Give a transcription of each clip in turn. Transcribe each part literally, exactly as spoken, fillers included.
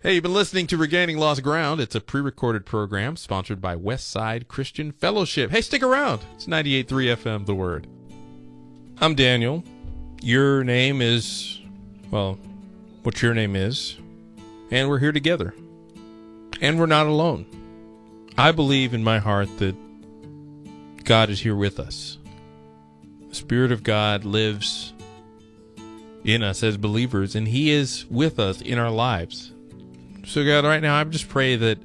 Hey, you've been listening to Regaining Lost Ground. It's a pre-recorded program sponsored by Westside Christian Fellowship. Hey, stick around. It's ninety-eight point three F M, The Word. I'm Daniel. Your name is, well, what your name is. And we're here together. And we're not alone. I believe in my heart that God is here with us. The Spirit of God lives in us as believers, and He is with us in our lives. So God, right now, I just pray that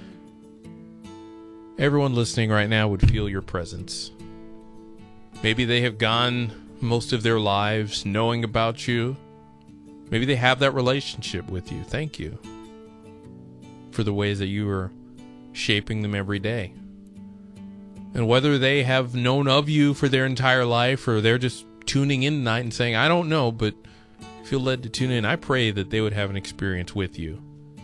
everyone listening right now would feel your presence. Maybe they have gone most of their lives knowing about you. Maybe they have that relationship with you. Thank you for the ways that you are shaping them every day. And whether they have known of you for their entire life or they're just tuning in tonight and saying, I don't know, but feel led to tune in, I pray that they would have an experience with you.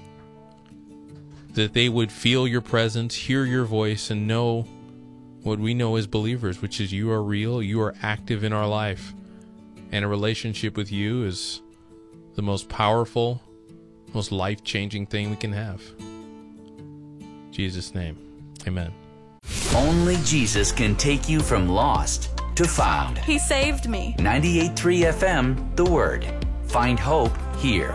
That they would feel your presence, hear your voice, and know what we know as believers, which is you are real, you are active in our life. And a relationship with you is the most powerful, most life-changing thing we can have. In Jesus' name, amen. Only Jesus can take you from lost to found. He saved me. ninety-eight point three F M, The Word. Find hope here.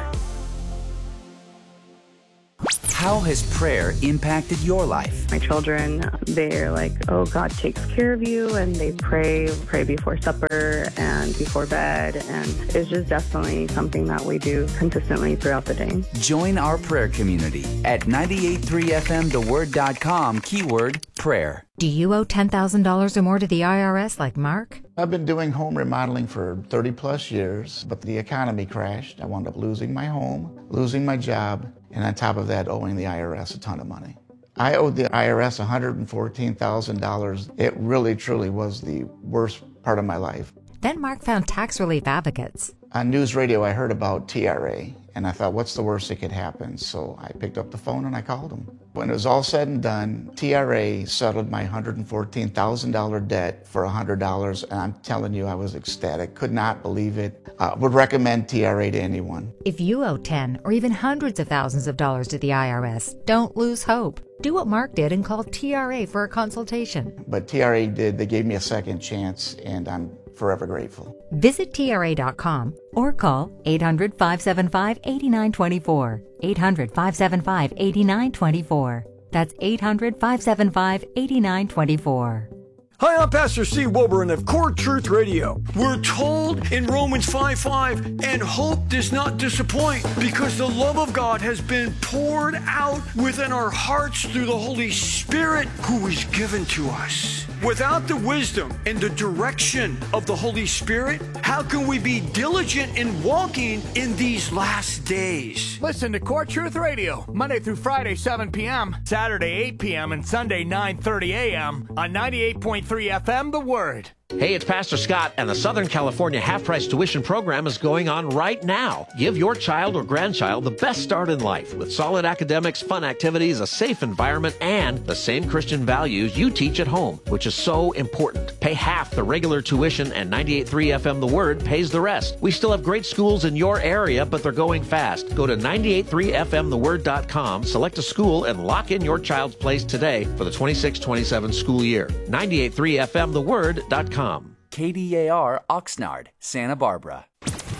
How has prayer impacted your life? My children, they're like, oh, God takes care of you, and they pray, pray before supper and before bed, and it's just definitely something that we do consistently throughout the day. Join our prayer community at ninety-eight point three F M the word dot com, keyword prayer. Do you owe ten thousand dollars or more to the I R S like Mark? I've been doing home remodeling for thirty plus years, but the economy crashed. I wound up losing my home, losing my job, and on top of that, owing the I R S a ton of money. I owed the I R S one hundred fourteen thousand dollars. It really, truly was the worst part of my life. Then Mark found tax relief advocates. On news radio, I heard about T R A, and I thought, what's the worst that could happen? So I picked up the phone and I called them. When it was all said and done, T R A settled my one hundred fourteen thousand dollars debt for one hundred dollars, and I'm telling you, I was ecstatic. Could not believe it. Uh, would recommend T R A to anyone. If you owe ten or even hundreds of thousands of dollars to the I R S, don't lose hope. Do what Mark did and call T R A for a consultation. But T R A did. They gave me a second chance, and I'm forever grateful. Visit T R A dot com or call eight hundred, five seven five, eight nine two four. eight hundred, five seven five, eight nine two four. That's eight hundred, five seven five, eight nine two four. Hi, I'm Pastor Steve Wilburn of Core Truth Radio. We're told in Romans five five, and hope does not disappoint because the love of God has been poured out within our hearts through the Holy Spirit who is given to us. Without the wisdom and the direction of the Holy Spirit, how can we be diligent in walking in these last days? Listen to Core Truth Radio, Monday through Friday, seven p.m., Saturday, eight p.m., and Sunday, nine thirty a.m. on ninety-eight point three F M, The Word. Hey, it's Pastor Scott, and the Southern California half-price tuition program is going on right now. Give your child or grandchild the best start in life with solid academics, fun activities, a safe environment, and the same Christian values you teach at home, which is so important. Pay half the regular tuition, and ninety-eight point three F M The Word pays the rest. We still have great schools in your area, but they're going fast. Go to ninety-eight point three F M the word dot com, select a school, and lock in your child's place today for the twenty-six twenty-seven school year. ninety-eight point three F M the word dot com. K D A R Oxnard, Santa Barbara.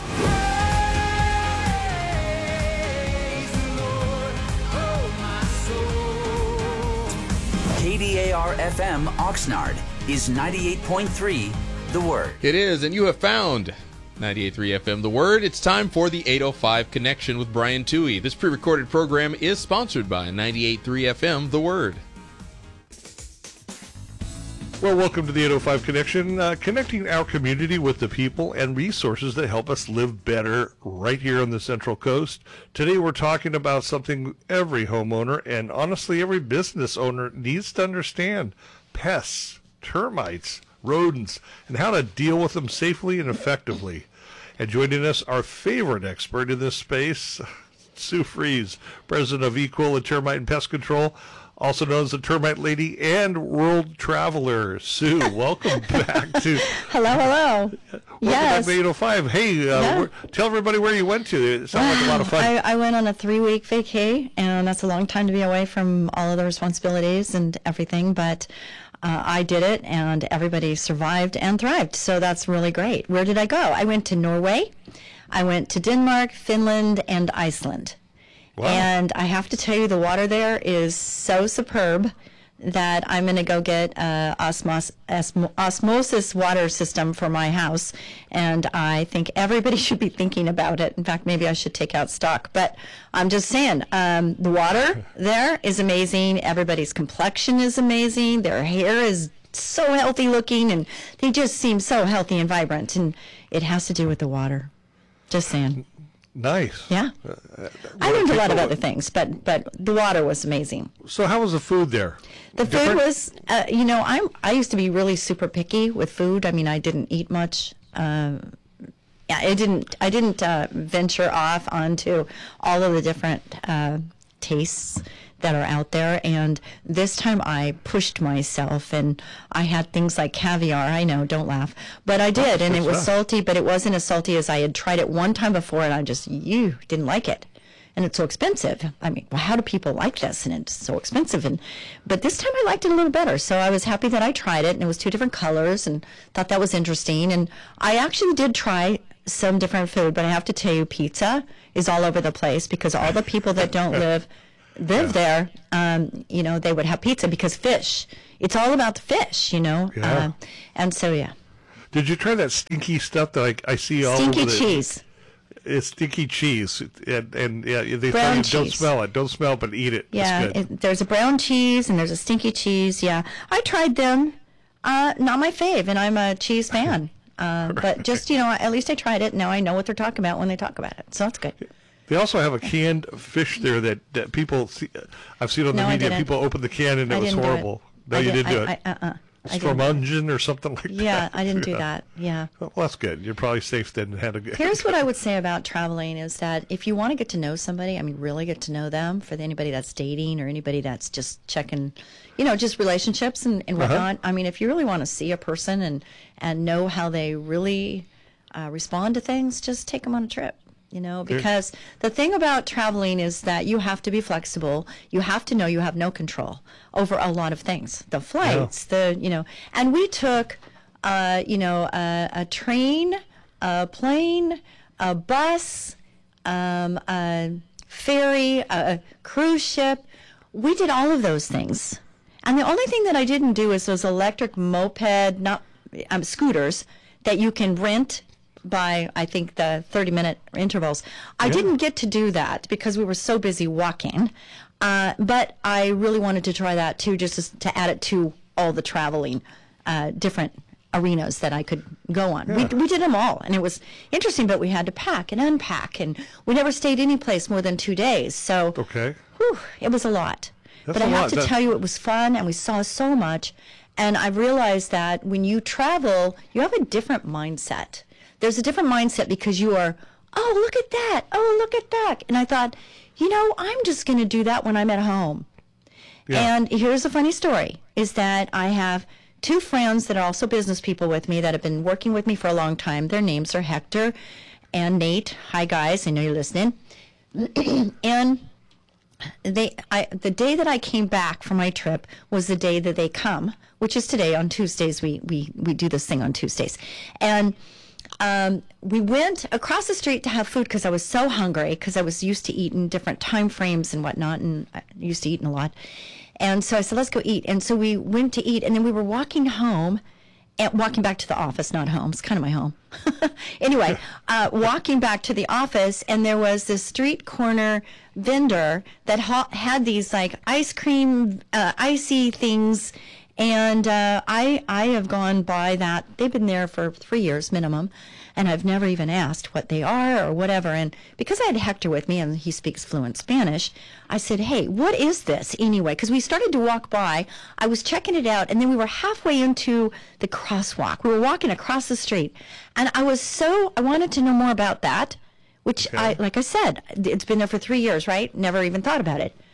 K D A R F M Oxnard is ninety-eight point three The Word. It is, and you have found ninety-eight point three F M The Word. It's time for the eight oh five Connection with Brian Toohey. This pre-recorded program is sponsored by ninety-eight point three F M The Word. Well, welcome to the eight oh five Connection, uh, connecting our community with the people and resources that help us live better right here on the Central Coast. Today we're talking about something every homeowner and honestly every business owner needs to understand: pests, termites, rodents, and how to deal with them safely and effectively. And joining us, our favorite expert in this space, Sue Fries, president of Equal and Termite and Pest Control. also known as the Termite Lady and World Traveler. Sue, welcome back to... Hello, hello. Welcome Yes. back to eight oh five. Hey, uh, Yeah. where, tell everybody where you went to. It sounds like a lot of fun. I, I went on a three-week vacay, and that's a long time to be away from all of the responsibilities and everything, but uh, I did it, and everybody survived and thrived, so that's really great. Where did I go? I went to Norway, I went to Denmark, Finland, and Iceland. Wow. And I have to tell you, the water there is so superb that I'm going to go get a osmos- osmo- osmosis water system for my house, and I think everybody should be thinking about it. In fact, maybe I should take out stock. But I'm just saying, um, the water there is amazing. Everybody's complexion is amazing. Their hair is so healthy looking, and they just seem so healthy and vibrant. And it has to do with the water. Just saying. Nice. Yeah. Uh, I learned a lot of people- other things, but but the water was amazing. So how was the food there? The food Different? was, uh, you know, I'm I used to be really super picky with food. I mean, I didn't eat much. Uh, yeah, I didn't I didn't uh, venture off onto all of the different uh, tastes that are out there. And this time I pushed myself, and I had things like caviar. I know, don't laugh, but I did, and it was salty, but it wasn't as salty as I had tried it one time before, and I just you didn't like it. And it's so expensive. I mean, well, how do people like this? And it's so expensive. And but this time I liked it a little better. So I was happy that I tried it, and it was two different colors, and thought that was interesting. And I actually did try some different food, but I have to tell you, pizza is all over the place because all the people that don't live live there, um, you know, they would have pizza because fish. It's all about the fish, you know. Yeah. Uh, and so yeah. Did you try that stinky stuff that I, I see all Stinky over the... cheese. It's stinky cheese, and, and yeah, they Brown tell you don't cheese. smell it, don't smell it, but eat it. Yeah, it's good. it, there's a brown cheese and there's a stinky cheese. Yeah, I tried them. Uh, not my fave, and I'm a cheese fan. Uh, but just, you know, at least I tried it. Now I know what they're talking about when they talk about it. So that's good. They also have a canned fish there that, that people see. I've seen on the No, I media. didn't. People open the can and it I was didn't do it. horrible. No, I you did- didn't do I- it. I- uh-uh. I didn't. Stromungen or something like that. Yeah, I didn't do that. Yeah. Well, that's good. You're probably safe then. And had a good. Here's what I would say about traveling is that if you want to get to know somebody, I mean, really get to know them, for anybody that's dating or anybody that's just checking, you know, just relationships and, and Uh-huh. whatnot. I mean, if you really want to see a person and, and know how they really uh, respond to things, just take them on a trip. You know, because the thing about traveling is that you have to be flexible. You have to know you have no control over a lot of things. The flights, the, you know, and we took, uh, you know, a, a train, a plane, a bus, um, a ferry, a cruise ship. We did all of those things. And the only thing that I didn't do is those electric moped, not um, scooters that you can rent by, I think, the thirty minute intervals. I didn't get to do that because we were so busy walking. Uh, but I really wanted to try that too, just to, to add it to all the traveling, uh, different arenas that I could go on. We, we did them all, and it was interesting, but we had to pack and unpack, and we never stayed any place more than two days. So Okay. whew, it was a lot. That's but I a have lot. to That- tell you, it was fun, and we saw so much. And I've realized that when you travel, you have a different mindset. There's a different mindset because you are, oh, look at that. Oh, look at that. And I thought, you know, I'm just going to do that when I'm at home. Yeah. And here's a funny story, is that I have two friends that are also business people with me that have been working with me for a long time. Their names are Hector and Nate. Hi, guys. I know you're listening. And they, I, the day that I came back from my trip was the day that they come, which is today on Tuesdays. We, we, we do this thing on Tuesdays. And um, we went across the street to have food because I was so hungry, because I was used to eating different time frames and whatnot, and I used to eating a lot. And so I said, let's go eat. And so we went to eat, and then we were walking home, and walking back to the office, not home. It's kind of my home. Anyway, uh, walking back to the office, and there was this street corner vendor that ha- had these like ice cream, uh, icy things. And uh, I I have gone by that. They've been there for three years minimum, and I've never even asked what they are or whatever. And because I had Hector with me and he speaks fluent Spanish, I said, hey, what is this anyway? Because we started to walk by. I was checking it out, and then we were halfway into the crosswalk. We were walking across the street, and I was so, I wanted to know more about that, which I, like I said, it's been there for three years, right? Never even thought about it.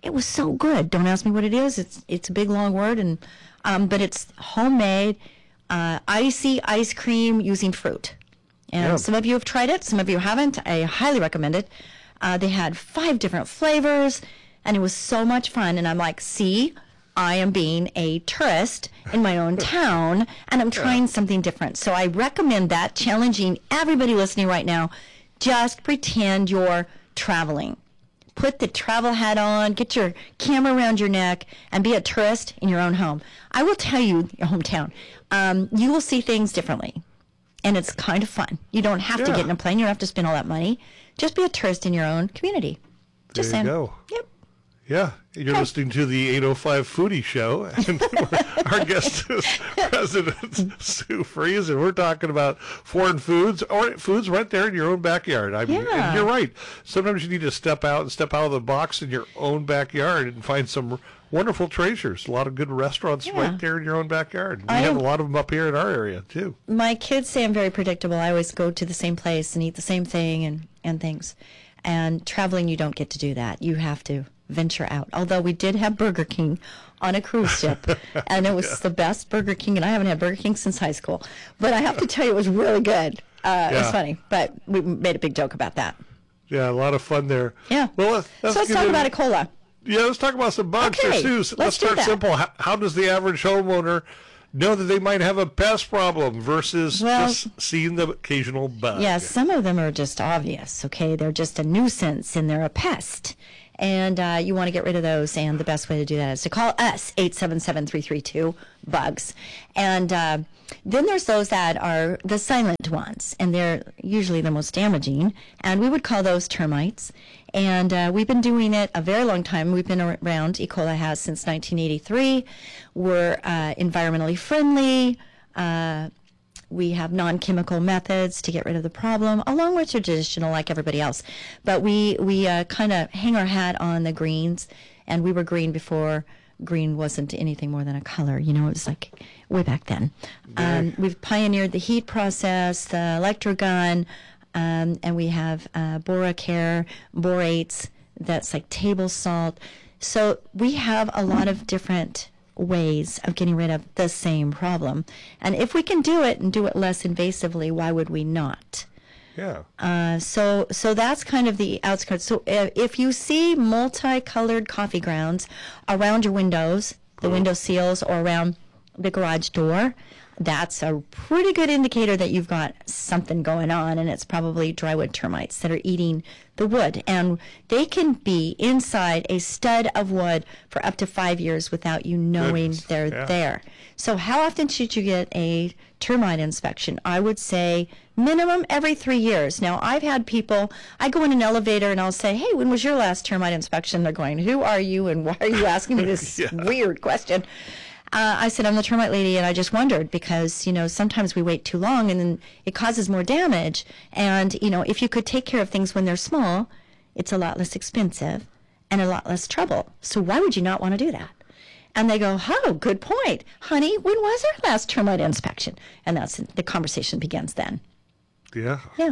It was so good. Don't ask me what it is. It's it's a big long word, and um, but it's homemade, uh, icy ice cream using fruit. And Yeah. some of you have tried it. Some of you haven't. I highly recommend it. Uh, they had five different flavors, and it was so much fun. And I'm like, see, I am being a tourist in my own town, and I'm trying something different. So I recommend that, challenging everybody listening right now. Just pretend you're traveling. Put the travel hat on, get your camera around your neck, and be a tourist in your own home. I will tell you, your hometown, um, you will see things differently. And it's kind of fun. You don't have to Yeah. get in a plane. You don't have to spend all that money. Just be a tourist in your own community. Just There you saying. go. Yep. Yeah, you're listening to the eight oh five Foodie Show, and our guest is President Sue Fries, and we're talking about foreign foods or foods right there in your own backyard. I mean, Yeah. and you're right. Sometimes you need to step out and step out of the box in your own backyard and find some wonderful treasures. A lot of good restaurants Yeah. right there in your own backyard. We I have am- a lot of them up here in our area too. My kids say I'm very predictable. I always go to the same place and eat the same thing and, and things. And traveling, you don't get to do that. You have to venture out. Although we did have Burger King on a cruise ship, and it was the best Burger King, and I haven't had Burger King since high school. But I have to tell you, it was really good. Uh, It was Yeah. funny, but we made a big joke about that. Yeah, a lot of fun there. Yeah. Well, let's, so let's get talk in- about a cola. Yeah, let's talk about some bugs Okay, here, Sue. let's Let's do start that. simple. How, how does the average homeowner know that they might have a pest problem versus Well- just seeing the occasional bug? Yeah, some of them are just obvious, okay? They're just a nuisance and they're a pest. And uh, you want to get rid of those. And the best way to do that is to call us, eight seven seven, three three two, BUGS. And uh, then there's those that are the silent ones, and they're usually the most damaging. And we would call those termites. And uh, we've been doing it a very long time. We've been around, E. coli has since nineteen eighty-three. We're uh, environmentally friendly. Uh, We have non-chemical methods to get rid of the problem, along with traditional, like everybody else. But we we uh, kind of hang our hat on the greens, and we were green before green wasn't anything more than a color. You know, it was like way back then. Um, we've pioneered the heat process, the electrogun, um, and we have uh, Boracare, borates. That's like table salt. So we have a lot of different ways of getting rid of the same problem. And if we can do it and do it less invasively, why would we not? Yeah. Uh, so so that's kind of the outskirts. So if, if you see multicolored coffee grounds around your windows, the window seals, or around the garage door, that's a pretty good indicator that you've got something going on, and it's probably drywood termites that are eating the wood. And they can be inside a stud of wood for up to five years without you knowing Goodness, they're yeah. there. So how often should you get a termite inspection? I would say minimum every three years. Now, I've had people, I go in an elevator and I'll say, hey, when was your last termite inspection? They're going, who are you and why are you asking me this Yeah. weird question? Uh, I said, I'm the termite lady, and I just wondered because, you know, sometimes we wait too long and then it causes more damage. And, you know, if you could take care of things when they're small, it's a lot less expensive and a lot less trouble. So why would you not want to do that? And they go, oh, good point. Honey, when was our last termite inspection? And that's the conversation begins then. Yeah. Yeah.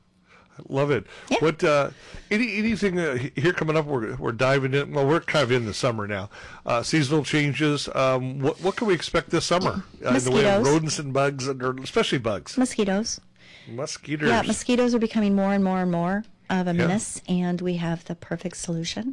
Love it. Yeah. What uh, any anything uh, here coming up? We're we're diving in. Well, we're kind of in the summer now. Uh, seasonal changes. Um, what what can we expect this summer uh, in the way of Mosquitoes. rodents and bugs, and, or especially bugs? Mosquitoes. Mosquitoes. Yeah, mosquitoes are becoming more and more and more of a menace, and we have the perfect solution.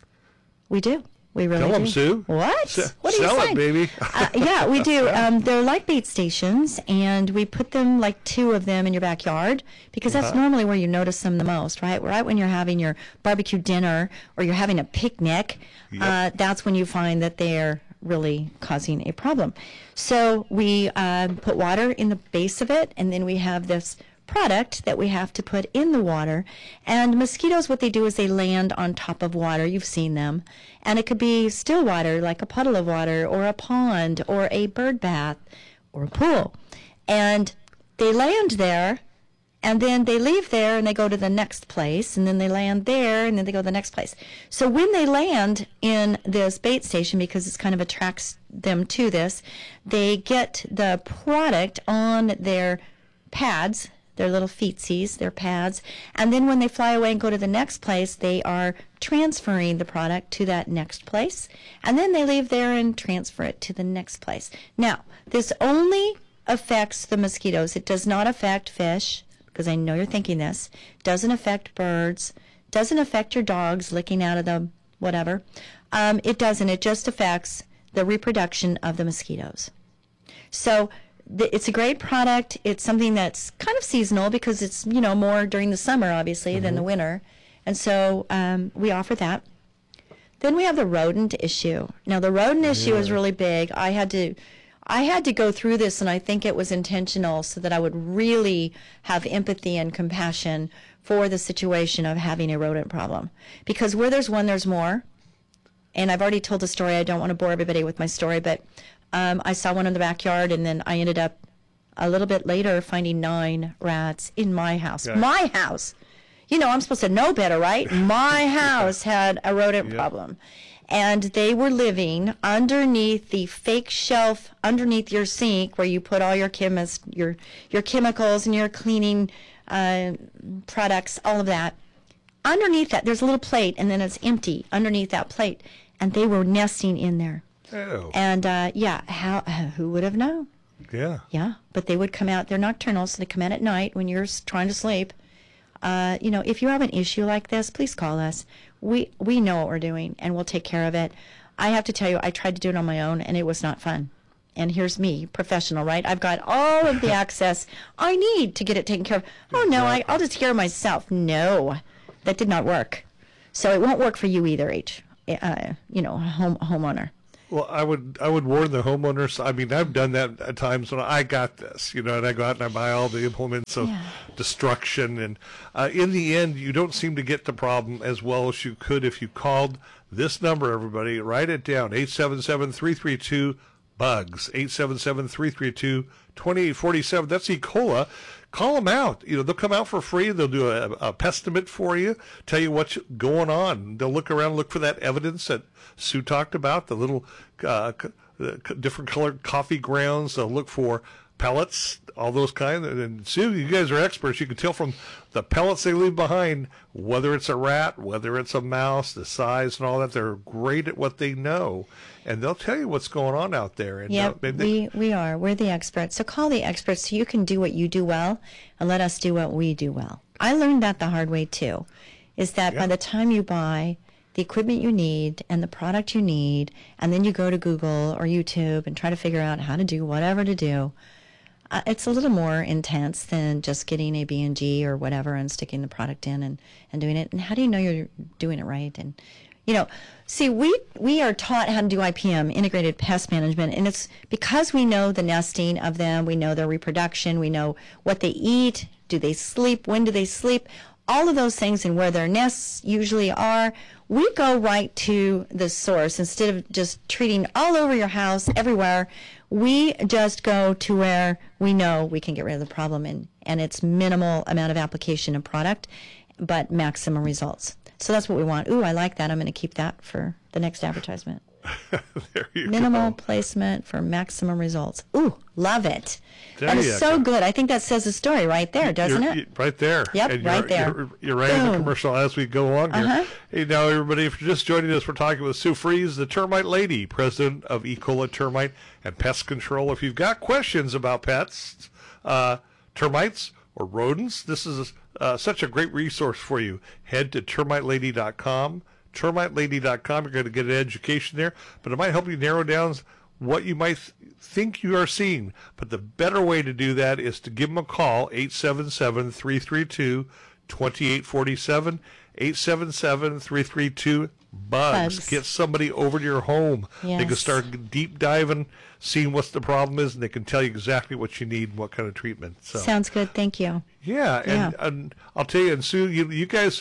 We do. We really Tell do. 'em, Sue. What? S- what are you sell it, saying? baby. uh, yeah, we do. Um, they're like bait stations, and we put them, like two of them, in your backyard because that's Uh-huh. normally where you notice them the most, right? Right when you're having your barbecue dinner or you're having a picnic, uh, that's when you find that they're really causing a problem. So we uh, put water in the base of it, and then we have this product that we have to put in the water. And mosquitoes, what they do is they land on top of water. You've seen them. And it could be still water, like a puddle of water, or a pond, or a bird bath, or a pool. And they land there, and then they leave there, and they go to the next place, and then they land there, and then they go to the next place. So when they land in this bait station, because it kind of attracts them to this, they get the product on their pads, They're little feetsies, they're pads. And then when they fly away and go to the next place, they are transferring the product to that next place. And then they leave there and transfer it to the next place. Now, this only affects the mosquitoes. It does not affect fish, because I know you're thinking this. Doesn't affect birds. Doesn't affect your dogs licking out of the whatever. Um, it doesn't. It just affects the reproduction of the mosquitoes. So it's a great product. It's something that's kind of seasonal because it's, you know, more during the summer, obviously, mm-hmm. than the winter. And so um, we offer that. Then we have the rodent issue. Now, the rodent issue yeah. is really big. I had to I had to go through this, and I think it was intentional so that I would really have empathy and compassion for the situation of having a rodent problem. Because where there's one, there's more. And I've already told the story. I don't want to bore everybody with my story, but um, I saw one in the backyard, and then I ended up a little bit later finding nine rats in my house. Yeah. My house. You know, I'm supposed to know better, right? My house had a rodent yeah. problem. And they were living underneath the fake shelf, underneath your sink, where you put all your chemis, your your chemicals and your cleaning uh, products, all of that. Underneath that, there's a little plate, and then it's empty underneath that plate. And they were nesting in there. Oh. And, uh, yeah, how who would have known? Yeah. Yeah, but they would come out. They're nocturnal, so they come out at night when you're trying to sleep. Uh, you know, if you have an issue like this, please call us. We we know what we're doing, and we'll take care of it. I have to tell you, I tried to do it on my own, and it was not fun. And here's me, professional, right? I've got all of the access I need to get it taken care of. Oh, no, I, I'll just take care of myself. No, that did not work. So it won't work for you either, H. Uh, you know, home homeowner. Well, I would I would warn the homeowners. I mean, I've done that at times when I got this, you know, and I go out and I buy all the implements of yeah. destruction. And uh, in the end, you don't seem to get the problem as well as you could if you called this number, everybody. Write it down, eight seven seven, three three two, BUGS, eight seven seven, three three two, two eight four seven. That's E. coli. Call them out. You know, they'll come out for free. They'll do a, a pestimate for you, tell you what's going on. They'll look around, look for that evidence that Sue talked about, the little uh, different colored coffee grounds. They'll look for pellets, all those kinds. And Sue, you guys are experts. You can tell from the pellets they leave behind, whether it's a rat, whether it's a mouse, the size and all that. They're great at what they know. And they'll tell you what's going on out there. And yeah, uh, we, we are. We're the experts. So call the experts so you can do what you do well and let us do what we do well. I learned that the hard way, too, is that yeah. by the time you buy the equipment you need and the product you need, and then you go to Google or YouTube and try to figure out how to do whatever to do, uh, it's a little more intense than just getting a B and G or whatever and sticking the product in and, and doing it. And how do you know you're doing it right? And you know, see, we we are taught how to do I P M, integrated pest management, and it's because we know the nesting of them, we know their reproduction, we know what they eat, do they sleep, when do they sleep, all of those things and where their nests usually are. We go right to the source instead of just treating all over your house, everywhere. We just go to where we know we can get rid of the problem, and, and it's minimal amount of application of product, but maximum results. So that's what we want. Ooh, I like that. I'm going to keep that for the next advertisement. There you Minimal go. placement for maximum results. Ooh, love it. There that is you so go. good. I think that says the story right there, doesn't you're, it? Right there. Yep, and right you're, there. You're, you're writing the commercial as we go along here. Uh-huh. Hey, now, everybody, if you're just joining us, we're talking with Sue Fries, the Termite Lady, president of E. coli Termite and Pest Control. If you've got questions about pets, uh, termites, or rodents, this is uh, such a great resource for you. Head to termite lady dot com. termite lady dot com. You're going to get an education there, but it might help you narrow down what you might th- think you are seeing. But the better way to do that is to give them a call, eight seven seven, three three two, two eight four seven, eight seven seven, three three two, bugs. Bugs. Get somebody over to your home. Yes. They can start deep diving, seeing what the problem is, and they can tell you exactly what you need and what kind of treatment. So Sounds good. Thank you. yeah, and, Yeah. and I'll tell you, and Sue, you, you guys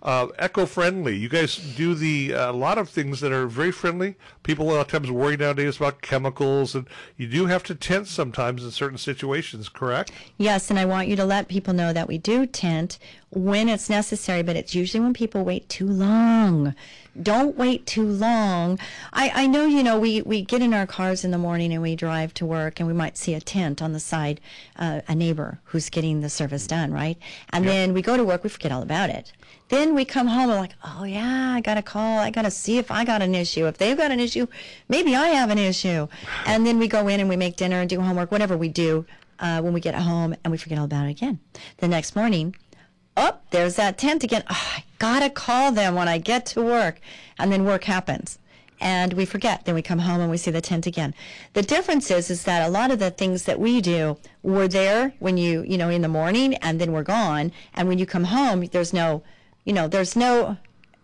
Uh, eco-friendly. You guys do the uh, a lot of things that are very friendly. People a lot of times worry nowadays about chemicals, and you do have to tent sometimes in certain situations, correct? Yes, and I want you to let people know that we do tent when it's necessary, but it's usually when people wait too long. Don't wait too long. I, I know, you know, we, we get in our cars in the morning and we drive to work and we might see a tent on the side, uh, a neighbor who's getting the service done, right? And Yep. then we go to work, we forget all about it. Then we come home and we're like, oh yeah, I got to call. I got to see if I got an issue. If they've got an issue, maybe I have an issue. And then we go in and we make dinner and do homework, whatever we do uh, when we get home, and we forget all about it again. The next morning, oh, there's that tent again. Oh, I got to call them when I get to work. And then work happens. And we forget. Then we come home and we see the tent again. The difference is, is that a lot of the things that we do were there when you, you know, in the morning, and then we're gone. And when you come home, there's no, you know, there's no,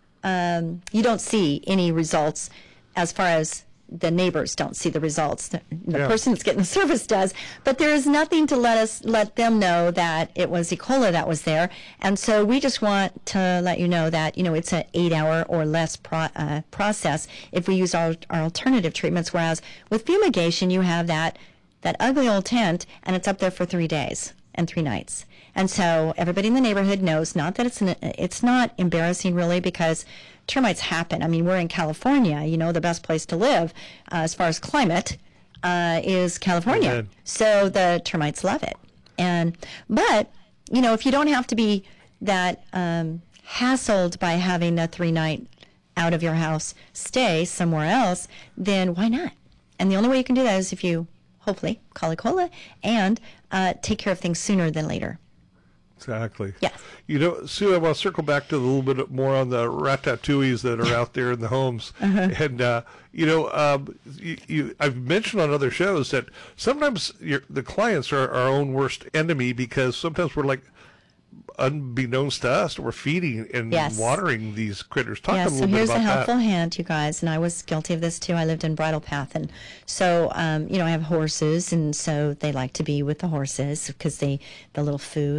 um, you don't see any results as far as the neighbors don't see the results. The, the Yeah. person that's getting the service does. But there is nothing to let us, let them know that it was E. coli that was there. And so we just want to let you know that, you know, it's an eight hour or less pro, uh, process if we use our, our alternative treatments. Whereas with fumigation, you have that, that ugly old tent, and it's up there for three days and three nights. And so everybody in the neighborhood knows, not that it's an, it's not embarrassing really, because termites happen. I mean, we're in California. You know, the best place to live uh, as far as climate uh, is California. Amen. So the termites love it. And but you know, if you don't have to be that um, hassled by having a three night out of your house stay somewhere else, then why not? And the only way you can do that is if you hopefully call E. coli and uh, take care of things sooner than later. Exactly. Yes. You know, Sue, I want to circle back to a little bit more on the ratatouilles that are out there in the homes. Uh-huh. And, uh, you know, um, you, you, I've mentioned on other shows that sometimes your, the clients are our own worst enemy, because sometimes we're like, unbeknownst to us, we're feeding and Yes. watering these critters. Talk Yeah, a so little bit here's about a helpful that. hand, you guys, and I was guilty of this too. I lived in Bridle Path, and so um, you know, I have horses, and so they like to be with the horses because they the little food.